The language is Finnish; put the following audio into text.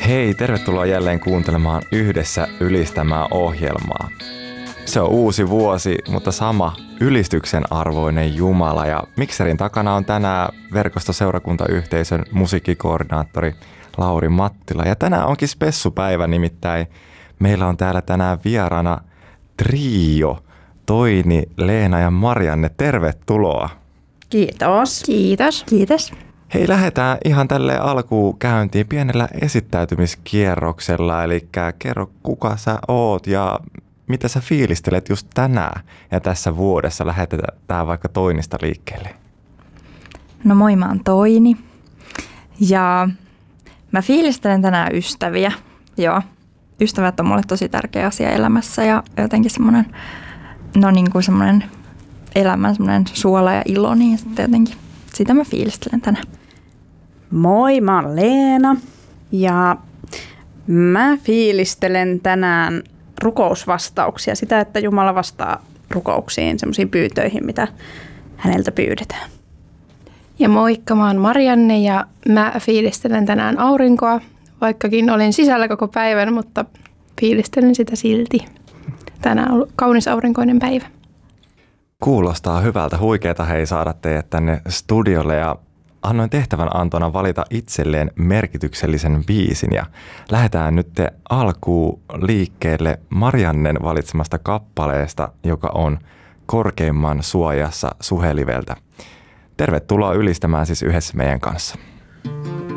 Hei, tervetuloa jälleen kuuntelemaan Yhdessä ylistämää ohjelmaa. Se on uusi vuosi, mutta sama ylistyksen arvoinen Jumala. Ja mikserin takana on tänään verkostoseurakuntayhteisön musiikkikoordinaattori Lauri Mattila. Ja tänään onkin spessupäivä, nimittäin meillä on täällä tänään vieraana trio Toini, Leena ja Marianne. Tervetuloa. Kiitos. Kiitos. Kiitos. Hei, lähdetään ihan tälle alkuun käyntiin pienellä esittäytymiskierroksella. Eli kerro, kuka sä oot ja mitä sä fiilistelet just tänään ja tässä vuodessa. Lähdetään vaikka Toinista liikkeelle. No moi, mä oon Toini. Ja mä fiilistelen tänään ystäviä. Joo, ystävät on mulle tosi tärkeä asia elämässä ja jotenkin semmoinen, semmoinen elämän semmoinen suola ja ilo, niin sitten jotenkin sitä mä fiilistelen tänään. Moi, mä oon Leena ja mä fiilistelen tänään rukousvastauksia, sitä, että Jumala vastaa rukouksiin, semmoisiin pyytöihin, mitä häneltä pyydetään. Ja moikka, mä oon Marianne ja mä fiilistelen tänään aurinkoa, vaikkakin olin sisällä koko päivän, mutta fiilistelen sitä silti. Tänään on ollut kaunis aurinkoinen päivä. Kuulostaa hyvältä, huikeeta hei saada teidät tänne studiolle ja annoin tehtävän Antona valita itselleen merkityksellisen biisin ja lähdetään nyt alkuun liikkeelle Mariannen valitsemasta kappaleesta, joka on Korkeimman suojassa Suheliveltä. Tervetuloa ylistämään siis yhdessä meidän kanssa.